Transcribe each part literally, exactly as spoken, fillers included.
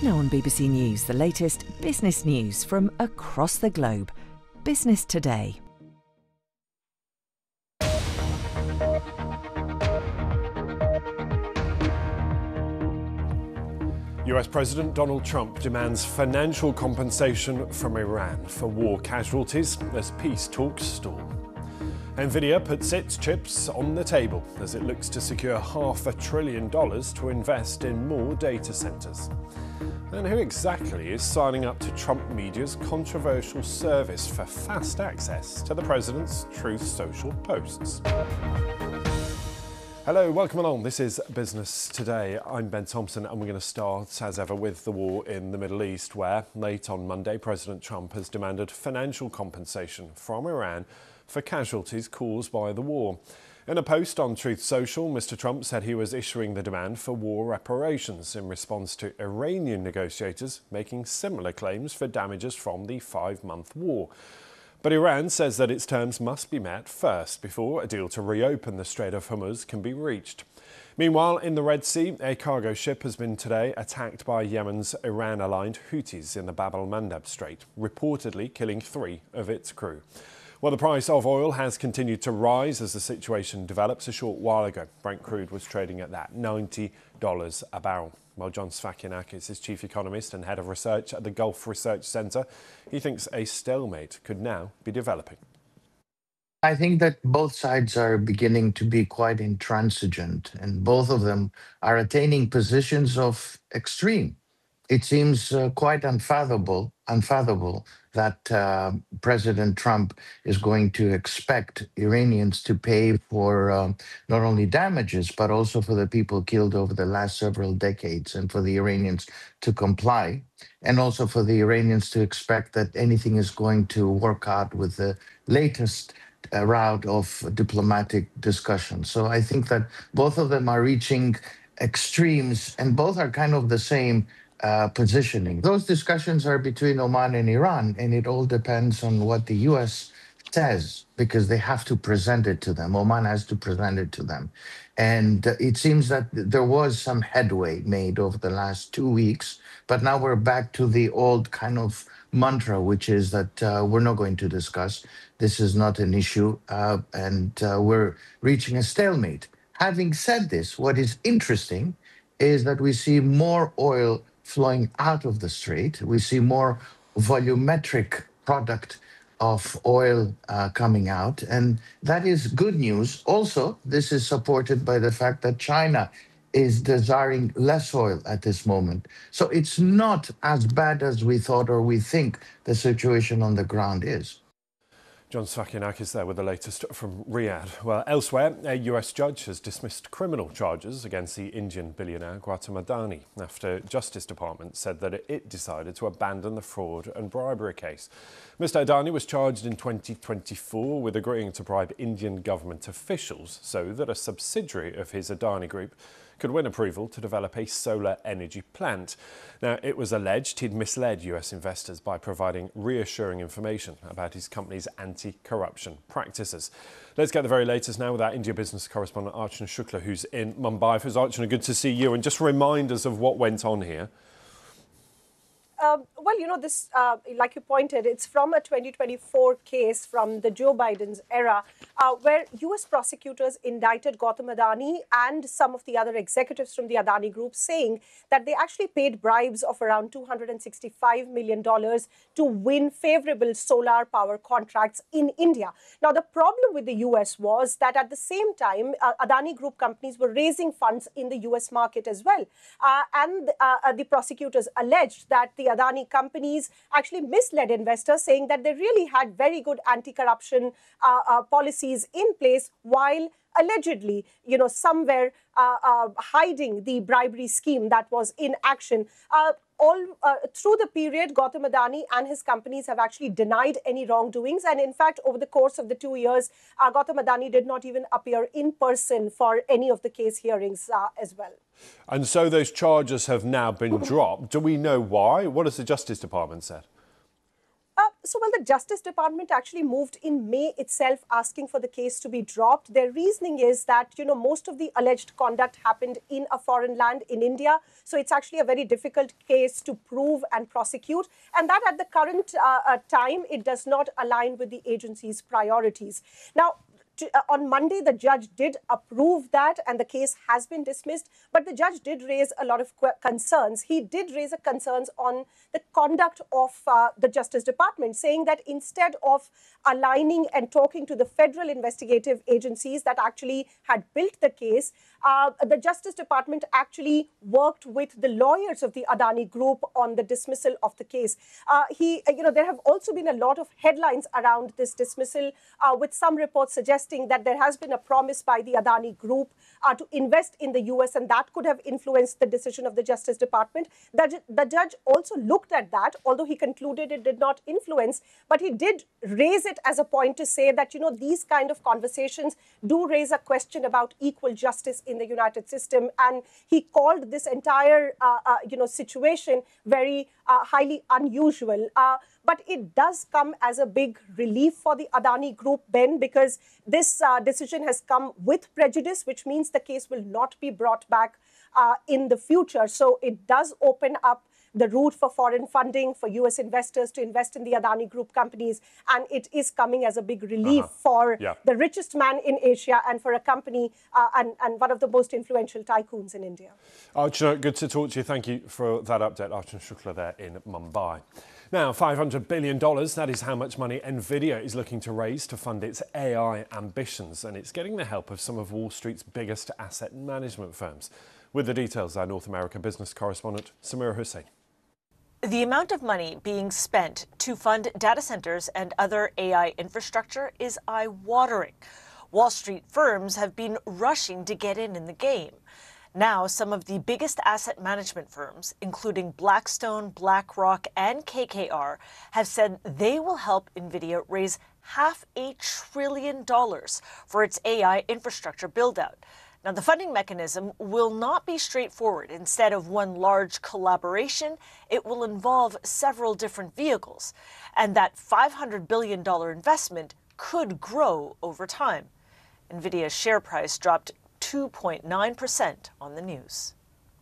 Now on B B C News, the latest business news from across the globe. Business Today. U S President Donald Trump demands financial compensation from Iran for war casualties as peace talks stall. Nvidia puts its chips on the table as it looks to secure half a trillion dollars to invest in more data centers. And who exactly is signing up to Trump Media's controversial service for fast access to the president's Truth Social posts? Hello, welcome along. This is Business Today. I'm Ben Thompson, and we're going to start, as ever, with the war in the Middle East, where late on Monday, President Trump has demanded financial compensation from Iran for casualties caused by the war. In a post on Truth Social, Mister Trump said he was issuing the demand for war reparations in response to Iranian negotiators making similar claims for damages from the five-month war. But Iran says that its terms must be met first before a deal to reopen the Strait of Hormuz can be reached. Meanwhile, in the Red Sea, a cargo ship has been today attacked by Yemen's Iran-aligned Houthis in the Bab el-Mandeb Strait, reportedly killing three of its crew. Well, the price of oil has continued to rise as the situation develops. A short while ago, Brent crude was trading at that ninety dollars a barrel. Well, John Sfakinakis is chief economist and head of research at the Gulf Research Centre. He thinks a stalemate could now be developing. I think that both sides are beginning to be quite intransigent, and both of them are attaining positions of extreme. It seems uh, quite unfathomable, unfathomable that uh, President Trump is going to expect Iranians to pay for uh, not only damages, but also for the people killed over the last several decades, and for the Iranians to comply, and also for the Iranians to expect that anything is going to work out with the latest uh, round of diplomatic discussion. So I think that both of them are reaching extremes, and both are kind of the same Uh, positioning. Those discussions are between Oman and Iran, and it all depends on what the U S says, because they have to present it to them. Oman has to present it to them. And uh, it seems that there was some headway made over the last two weeks, but now we're back to the old kind of mantra, which is that uh, we're not going to discuss. This is not an issue, uh, and uh, we're reaching a stalemate. Having said this, what is interesting is that we see more oil flowing out of the strait. We see more volumetric product of oil uh, coming out, and that is good news. Also, this is supported by the fact that China is desiring less oil at this moment. So it's not as bad as we thought or we think the situation on the ground is. John Sfakinakis there with the latest from Riyadh. Well, elsewhere, a U S judge has dismissed criminal charges against the Indian billionaire Gautam Adani after Justice Department said that it decided to abandon the fraud and bribery case. Mister Adani was charged in twenty twenty-four with agreeing to bribe Indian government officials so that a subsidiary of his Adani Group could win approval to develop a solar energy plant. Now, it was alleged he'd misled U S investors by providing reassuring information about his company's anti-corruption practices. Let's get the very latest now with our India business correspondent Archana Shukla, who's in Mumbai. First, Archana, good to see you, and just remind us of what went on here. Um, well, you know, this, uh, like you pointed, it's from a twenty twenty-four case from the Joe Biden's era, uh, where U S prosecutors indicted Gautam Adani and some of the other executives from the Adani Group, saying that they actually paid bribes of around two hundred sixty-five million dollars to win favorable solar power contracts in India. Now, the problem with the U S was that at the same time, uh, Adani Group companies were raising funds in the U S market as well. Uh, and uh, the prosecutors alleged that the Adani companies actually misled investors, saying that they really had very good anti-corruption uh, uh, policies in place, while allegedly, you know, somewhere uh, uh, hiding the bribery scheme that was in action. Uh, all uh, through the period, Gautam Adani and his companies have actually denied any wrongdoings. And in fact, over the course of the two years, uh, Gautam Adani did not even appear in person for any of the case hearings uh, as well. And so those charges have now been dropped. Do we know why? What has the Justice Department said? Uh, so, well, the Justice Department actually moved in May itself asking for the case to be dropped. Their reasoning is that, you know, most of the alleged conduct happened in a foreign land in India. So it's actually a very difficult case to prove and prosecute. And that at the current uh, uh, time, it does not align with the agency's priorities. Now, To, uh, on Monday, the judge did approve that and the case has been dismissed. But the judge did raise a lot of concerns. He did raise a concerns on the conduct of uh, the Justice Department, saying that instead of aligning and talking to the federal investigative agencies that actually had built the case, uh, the Justice Department actually worked with the lawyers of the Adani Group on the dismissal of the case. Uh, he, you know, there have also been a lot of headlines around this dismissal, uh, with some reports suggesting that there has been a promise by the Adani Group uh, to invest in the U S, and that could have influenced the decision of the Justice Department. The, the judge also looked at that, although he concluded it did not influence, but he did raise it as a point to say that, you know, these kind of conversations do raise a question about equal justice in the United system. And he called this entire, uh, uh, you know, situation very uh, highly unusual. Uh, But it does come as a big relief for the Adani Group, Ben, because this uh, decision has come with prejudice, which means the case will not be brought back uh, in the future. So it does open up the route for foreign funding, for U S investors to invest in the Adani Group companies. And it is coming as a big relief uh-huh. for yeah. the richest man in Asia and for a company uh, and, and one of the most influential tycoons in India. Archana, good to talk to you. Thank you for that update. Archana Shukla there in Mumbai. Now, five hundred billion dollars, that is how much money Nvidia is looking to raise to fund its A I ambitions. And it's getting the help of some of Wall Street's biggest asset management firms. With the details, our North America business correspondent, Samira Hussain. The amount of money being spent to fund data centers and other A I infrastructure is eye-watering. Wall Street firms have been rushing to get in in the game. Now, some of the biggest asset management firms, including Blackstone, BlackRock, and K K R, have said they will help Nvidia raise half a trillion dollars for its A I infrastructure build-out. Now, the funding mechanism will not be straightforward. Instead of one large collaboration, it will involve several different vehicles. And that five hundred billion dollars investment could grow over time. Nvidia's share price dropped two point nine percent on the news.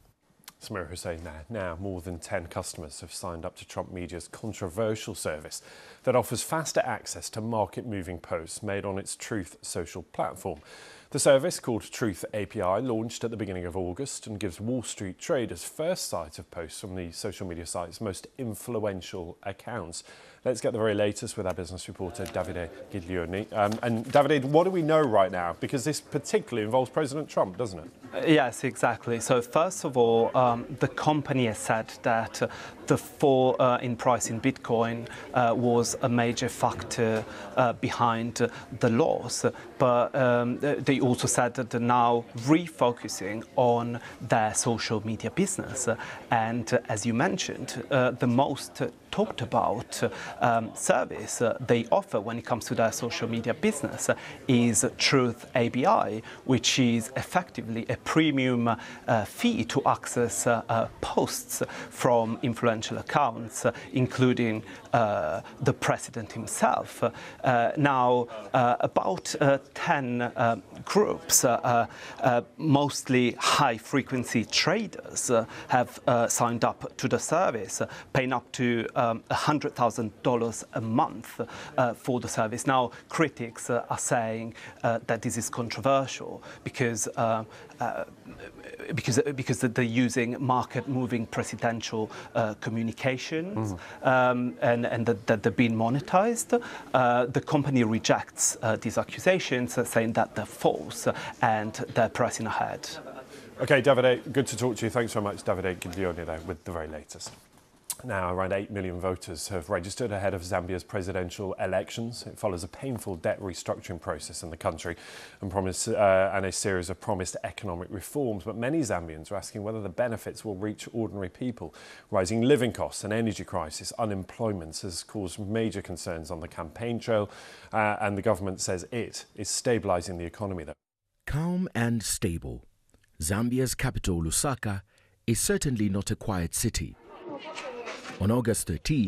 Samira Hussain there. Now, more than ten customers have signed up to Trump Media's controversial service that offers faster access to market-moving posts made on its Truth social platform. The service, called Truth A P I, launched at the beginning of August and gives Wall Street traders first sight of posts from the social media site's most influential accounts. Let's get the very latest with our business reporter, Davide Giglioni. Um, and Davide, what do we know right now? Because this particularly involves President Trump, doesn't it? Uh, yes, exactly. So first of all, um, the company has said that uh, the fall uh, in price in Bitcoin uh, was a major factor uh, behind uh, the loss. But um, they also said that they're now refocusing on their social media business. And uh, as you mentioned, uh, the most uh, talked about um, service uh, they offer when it comes to their social media business uh, is Truth A P I, which is effectively a premium uh, fee to access uh, uh, posts from influential accounts, uh, including uh, the president himself. Uh, now, uh, about uh, ten uh, groups, uh, uh, uh, mostly high-frequency traders, uh, have uh, signed up to the service, uh, paying up to um, one hundred thousand dollars a month uh, for the service. Now, critics uh, are saying uh, that this is controversial because uh, uh, because because they're using market-moving presidential uh, communications mm-hmm. um, and and that, that they're being monetized. Uh, the company rejects uh, these accusations, uh, saying that they're false and they're pressing ahead. OK, Davide, good to talk to you. Thanks so much, Davide Giglioni there with the very latest. Now, around eight million voters have registered ahead of Zambia's presidential elections. It follows a painful debt restructuring process in the country and, promise, uh, and a series of promised economic reforms. But many Zambians are asking whether the benefits will reach ordinary people. Rising living costs, an energy crisis, unemployment has caused major concerns on the campaign trail. Uh, and the government says it is stabilising the economy, though. Calm and stable. Zambia's capital, Lusaka, is certainly not a quiet city. On August thirteenth,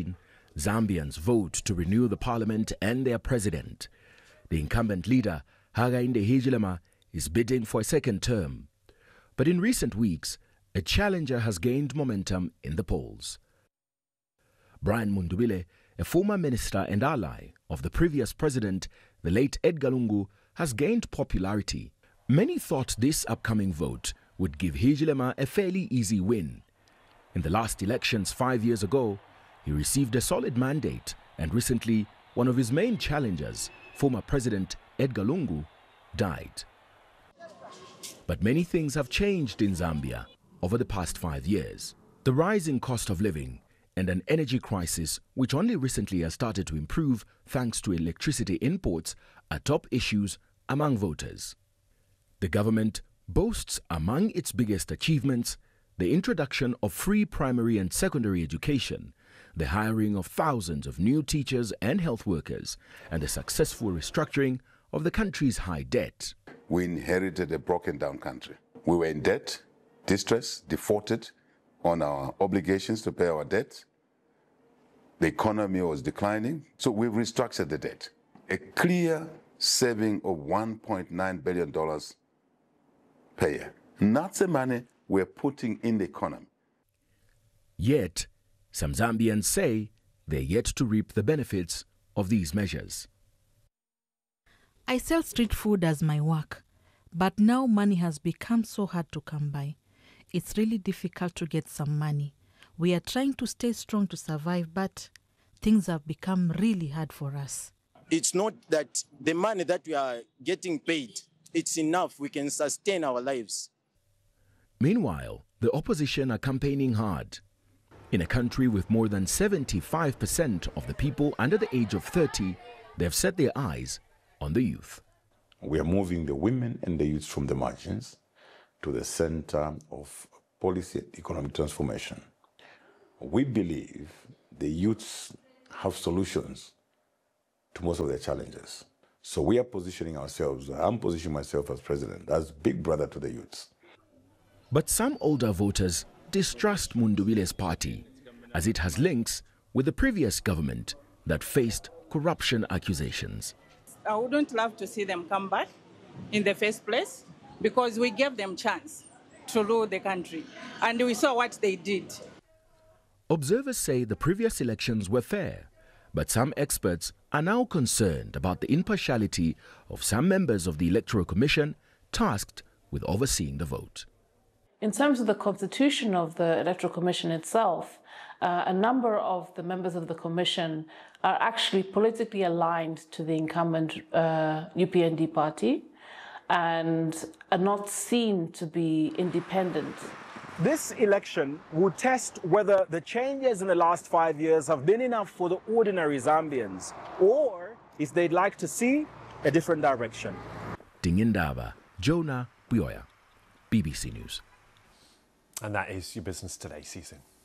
Zambians vote to renew the parliament and their president. The incumbent leader, Hakainde Hichilema, is bidding for a second term. But in recent weeks, a challenger has gained momentum in the polls. Brian Mundubile, a former minister and ally of the previous president, the late Edgar Lungu, has gained popularity. Many thought this upcoming vote would give Hichilema a fairly easy win. In the last elections five years ago, he received a solid mandate, and recently, one of his main challengers, former President Edgar Lungu, died. But many things have changed in Zambia over the past five years. The rising cost of living and an energy crisis, which only recently has started to improve thanks to electricity imports, are top issues among voters. The government boasts among its biggest achievements the introduction of free primary and secondary education, the hiring of thousands of new teachers and health workers, and the successful restructuring of the country's high debt. We inherited a broken down country. We were in debt, distress, defaulted on our obligations to pay our debt. The economy was declining, so we restructured the debt. A clear saving of one point nine billion dollars per year. And that's the money we're putting in the economy. Yet, some Zambians say they're yet to reap the benefits of these measures. I sell street food as my work, but now money has become so hard to come by. It's really difficult to get some money. We are trying to stay strong to survive, but things have become really hard for us. It's not that the money that we are getting paid, it's enough. We can sustain our lives. Meanwhile, the opposition are campaigning hard. In a country with more than seventy-five percent of the people under the age of thirty, they've set their eyes on the youth. We are moving the women and the youth from the margins to the center of policy and economic transformation. We believe the youths have solutions to most of their challenges. So we are positioning ourselves, I'm positioning myself as president, as big brother to the youths. But some older voters distrust Mundubile's party, as it has links with the previous government that faced corruption accusations. I wouldn't love to see them come back in the first place, because we gave them chance to rule the country, and we saw what they did. Observers say the previous elections were fair, but some experts are now concerned about the impartiality of some members of the Electoral Commission tasked with overseeing the vote. In terms of the constitution of the Electoral Commission itself, uh, a number of the members of the Commission are actually politically aligned to the incumbent uh, U P N D party and are not seen to be independent. This election will test whether the changes in the last five years have been enough for the ordinary Zambians, or if they'd like to see a different direction. Dingindaba, Jonah Buyoya, B B C News. And that is your Business Today season.